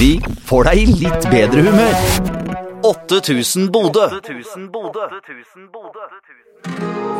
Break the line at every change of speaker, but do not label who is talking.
Vi får deg i litt bedre humør. 8000 Bodø.